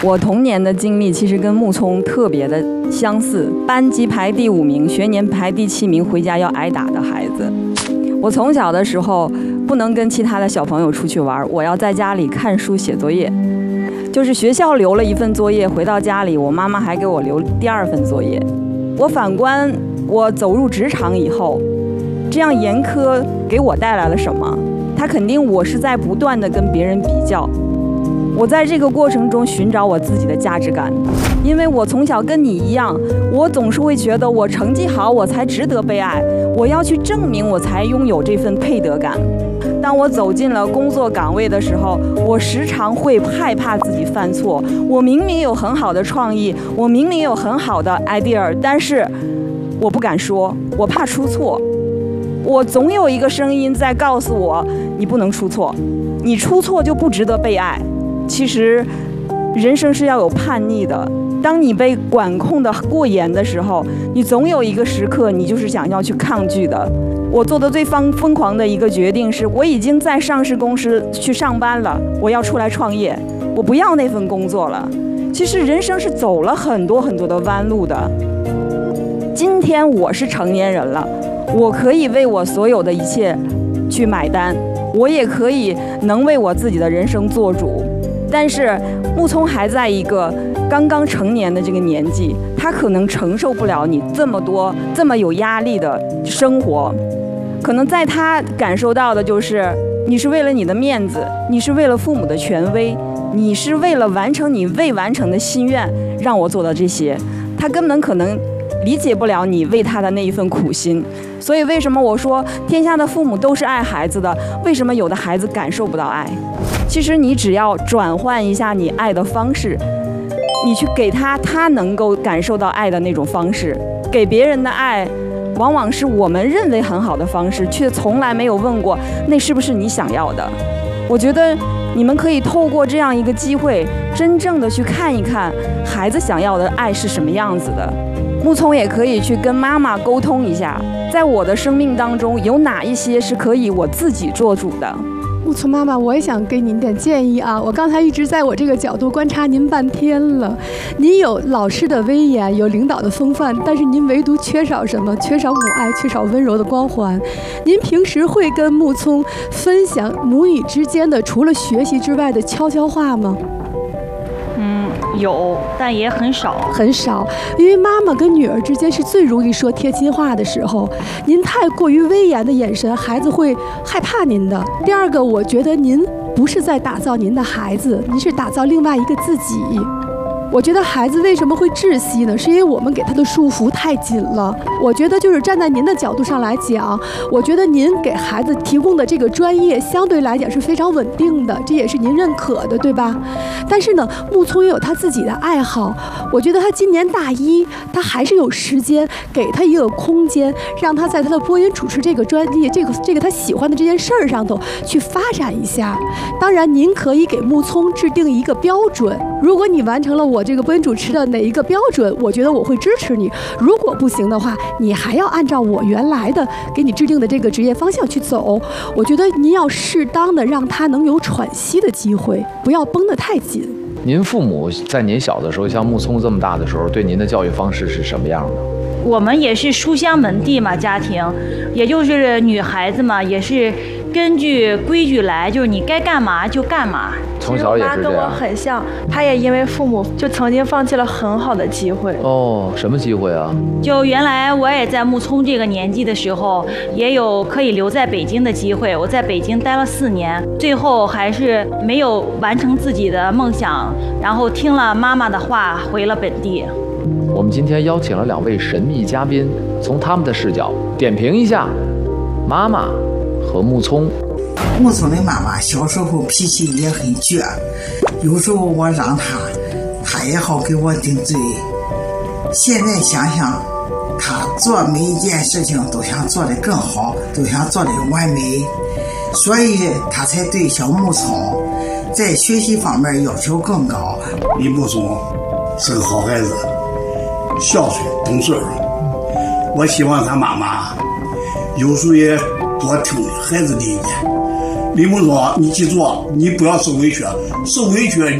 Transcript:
我童年的经历其实跟木聪特别的相似，班级排第5名，学年排第7名，回家要挨打的孩子。我从小的时候不能跟其他的小朋友出去玩，我要在家里看书写作业。就是学校留了一份作业，回到家里，我妈妈还给我留第2份作业。我反观我走入职场以后，这样严苛给我带来了什么？它肯定我是在不断的跟别人比较。我在这个过程中寻找我自己的价值感，因为我从小跟你一样，我总是会觉得我成绩好我才值得被爱，我要去证明我才拥有这份配得感。当我走进了工作岗位的时候，我时常会害怕自己犯错。我明明有很好的创意，我明明有很好的 idea， 但是我不敢说，我怕出错。我总有一个声音在告诉我，你不能出错，你出错就不值得被爱。其实人生是要有叛逆的，当你被管控的过严的时候，你总有一个时刻你就是想要去抗拒的。我做的最疯狂的一个决定是，我已经在上市公司去上班了，我要出来创业，我不要那份工作了。其实人生是走了很多很多的弯路的。今天我是成年人了，我可以为我所有的一切去买单，我也可以能为我自己的人生做主。但是木聪还在一个刚刚成年的这个年纪，他可能承受不了你这么多这么有压力的生活。可能在他感受到的就是，你是为了你的面子，你是为了父母的权威，你是为了完成你未完成的心愿让我做到这些。他根本可能理解不了你为他的那一份苦心。所以为什么我说天下的父母都是爱孩子的，为什么有的孩子感受不到爱？其实你只要转换一下你爱的方式，你去给他能够感受到爱的那种方式。给别人的爱往往是我们认为很好的方式，却从来没有问过那是不是你想要的。我觉得你们可以透过这样一个机会，真正的去看一看孩子想要的爱是什么样子的。木聪也可以去跟妈妈沟通一下，在我的生命当中有哪一些是可以我自己做主的。 木聪妈妈，我也想给您点建议啊！我刚才一直在我这个角度观察您半天了。您有老师的威严，有领导的风范，但是您唯独缺少什么？缺少母爱，缺少温柔的光环。您平时会跟木聪分享母女之间的除了学习之外的悄悄话吗？ 有，但也很少， 很少。因为妈妈跟女儿之间是最容易说贴心话的时候，您太过于威严的眼神，孩子会害怕您的。第二个，我觉得您不是在打造您的孩子，您是打造另外一个自己。我觉得孩子为什么会窒息呢？是因为我们给他的束缚太紧了。我觉得就是站在您的角度上来讲，我觉得您给孩子提供的这个专业相对来讲是非常稳定的，这也是您认可的，对吧？但是呢，木聪也有他自己的爱好。我觉得他今年大1，他还是有时间给他一个空间，让他在他的播音主持这个专业，这个他喜欢的这件事儿上头去发展一下。当然，您可以给木聪制定一个标准，如果你完成了我这个播音主持的哪一个标准，我觉得我会支持你。如果不行的话，你还要按照我原来的给你制定的这个职业方向去走。我觉得您要适当的让他能有喘息的机会，不要绷得太紧。 您父母在您小的时候，像木聪这么大的时候，对您的教育方式是什么样的？ 我们也是书香门第嘛，家庭，也就是女孩子嘛，也是根据规矩来，就是你该干嘛就干嘛。 从小也是这样。 我妈跟我很像，她也因为父母就曾经放弃了很好的机会。 哦，什么机会啊？ 就原来我也在木聪这个年纪的时候，也有可以留在北京的机会。我在北京待了4年，最后还是没有完成自己的梦想，然后听了妈妈的话，回了本地。 我们今天邀请了2位神秘嘉宾，从他们的视角点评一下妈妈和木聪。 木聪的妈妈小时候脾气也很倔，有时候我让她也好给我顶嘴。现在想想，她做每一件事情都想做得更好，都想做得完美，所以她才对小木聪在学习方面要求更高。 李木聪是个好孩子，孝顺懂事儿。我希望他妈妈有时候也多听孩子的意见。李木聪，你记住，你不要受委屈，受委屈